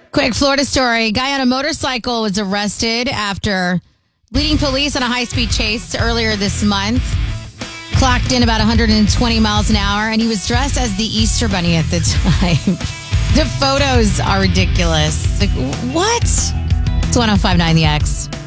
Quick Florida story. Guy on a motorcycle was arrested after leading police on a high-speed chase earlier this month. Clocked in about 120 miles an hour, and he was dressed as the Easter Bunny at the time. The photos are ridiculous. Like, what? It's 105.9 The X.